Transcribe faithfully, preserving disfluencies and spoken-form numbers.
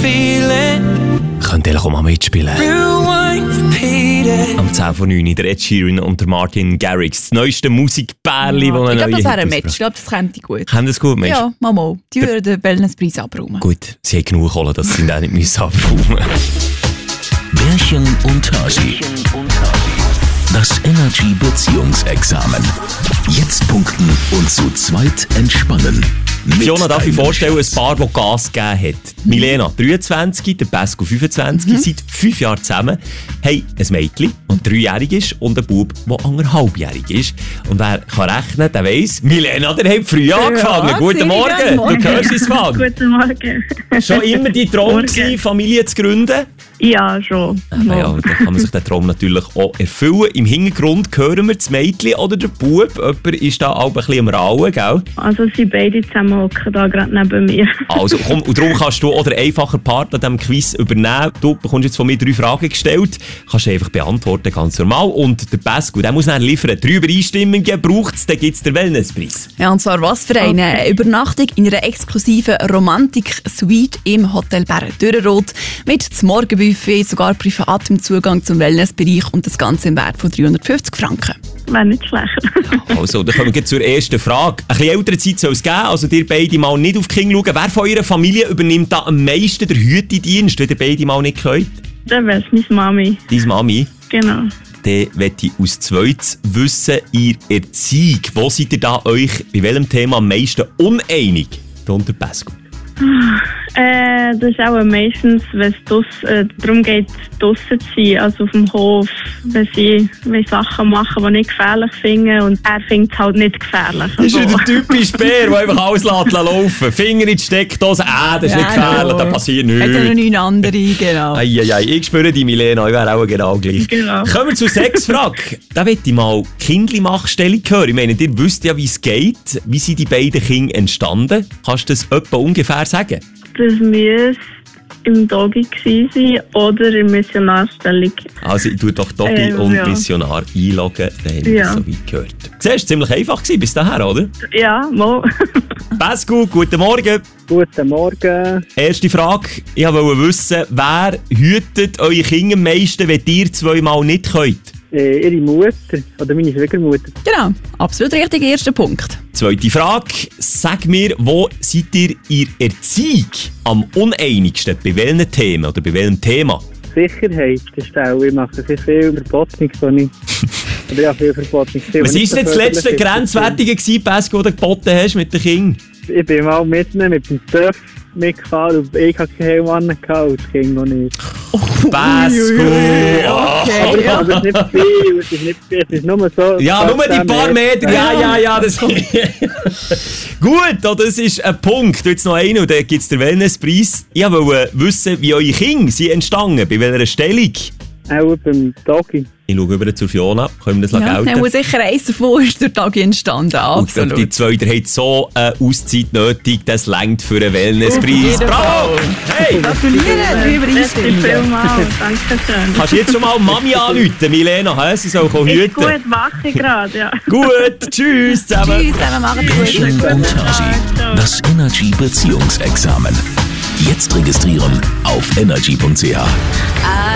Könnt ihr auch mal mitspielen. Am zehn vor neun der Ed Sheeran und der Martin Garrix. Das neueste Musikbärli, Ja, das ich glaube, das wäre ein Hit Match. Ich glaube, das könnte gut. Kennt das gut, Mensch? Ja, mal mal. Die würden den Wellnesspreis abräumen. Gut, sie haben genug geholt, dass sie ihn auch nicht müssen abräumen. Bärchen und Hasi. Das Energy Beziehungsexamen. Jetzt punkten und zu zweit entspannen. Mit Fiona, darf ich deinem vorstellen, ein Schatz. Paar, das Gas gegeben hat. Milena, dreiundzwanzig, der Pesco, fünfundzwanzig, mhm. seit fünf Jahren zusammen, haben ein Mädchen, das dreijährig ist, und einen Bub, der anderthalbjährig ist. Und wer kann rechnen, der weiss, Milena, der hat früh angefangen. Ja, Guten Morgen. Morgen, du hörst es, Fan. Guten Morgen. Schon immer die Traum gewesen, Familie zu gründen? Ja, schon. Aber ja, da kann man sich den Traum natürlich auch erfüllen. Im Hintergrund hören wir das Mädchen oder der Bub. Jemand ist da auch ein bisschen am Rauen, gell? Also sie beide zusammen hocken da gerade neben mir. Also komm, und darum kannst du auch den einfachen Part an diesem Quiz übernehmen. Du bekommst jetzt von mir drei Fragen gestellt. Kannst du einfach beantworten, ganz normal. Und der Pesco, der muss dann liefern. Drei Übereinstimmungen braucht es, dann gibt es den Wellnesspreis. Ja, und zwar was für eine Okay. Übernachtung in einer exklusiven Romantik-Suite im Hotel Bären-Dürrenroth mit dem Morgenbuffet, sogar privatem Zugang zum Wellnessbereich und das Ganze im Wert von dreihundertfünfzig Franken. Wäre nicht schlecht. Also, dann kommen wir gleich zur ersten Frage. Ein bisschen ältere Zeit soll es geben, also ihr beide mal nicht auf die Kinder schauen. Wer von eurer Familie übernimmt da am meisten den Hütedienst, wenn ihr beide mal nicht könnt? Dann wäre es meine Mami. Deine Mami? Genau. Dann möchte ich aus zweites wissen, ihr Erziehung. Wo seid ihr da euch bei welchem Thema am meisten uneinig? Da unter Pesco. Äh, das ist auch meistens, wenn es draus, äh, darum geht, draussen zu sein, also auf dem Hof, wenn sie wenn Sachen machen, die nicht gefährlich finden und er findet es halt nicht gefährlich. Das ist Also, wieder der typische Bär, der einfach alles lässt laufen. Finger in die Steckdose, äh, das ist nicht gefährlich, da passiert Hat ja noch nichts. neun andere, genau. Eieiei, ich spüre die Milena, ich wäre auch genau gleich. Genau. Kommen wir zur Sexfrage. Da möchte ich mal Kindli-Machstellung hören. Ich meine, ihr wisst ja, wie es geht. Wie sind die beiden Kinder entstanden? Kannst du das etwa ungefähr sagen? Das müsste im Doggy gewesen sein oder in Missionarstellung. Also ich tue doch Doggy Ähm, und ja. Missionar einloggen, dann haben wir Ja. das so weit gehört. Siehst du, es war ziemlich einfach gewesen bis dahin, oder? Ja, mal. Pesco, guten Morgen. Guten Morgen. Erste Frage, ich wollte wissen, wer hütet eure Kinder am meisten, wenn ihr zweimal nicht könnt? Äh, ihre Mutter oder meine Schwiegermutter. Genau, absolut richtig, erster Punkt. Zweite Frage, sag mir, wo seid ihr in der Erziehung am uneinigsten? Bei welchen Themen oder bei welchem Thema? Sicherheit, das ist auch. Ich mache sehr viel Verbotenes, was ich... Oder ja, viel Verbotenes. Was war denn das letzte Grenzwertige gewesen, Pesco, das du geboten hast mit den Kindern? Ich bin mal mit, mit dem Töff mitgefahren und ich hatte keinen Helm an und das Kind noch nicht. Pesco! Aber ja, das ist nicht viel, es ist nicht viel, es ist nur so... Ja, nur die paar Meter, ja, ja, ja. Das Gut, oh, das ist ein Punkt. Jetzt noch einen und dann gibt es den Wellnesspreis. Ich wollte wissen, wie eure Kinder sind entstanden, bei welcher Stellung. Auch beim Doggy. Ich schaue über zu Fiona, können wir das Ja, gelten? dann muss sicher eins davon ist der Tag entstanden, Und die absolut. zwei, der hat so eine Auszeit nötig, das reicht für einen Wellnesspreis. jeden Bravo! Hey! Gratulieren, drei Merci Übereinstimmungen. vielmals, danke schön. Kannst du jetzt schon mal Mami anrufen, Milena? He? Sie soll kommen Ist hüten. gut, wache ich gerade, ja. Gut, tschüss zusammen. Tschüss, zusammen, macht's gut. Bärchen und Hasi. Das Energy Beziehungsexamen. Jetzt registrieren auf energy punkt c h.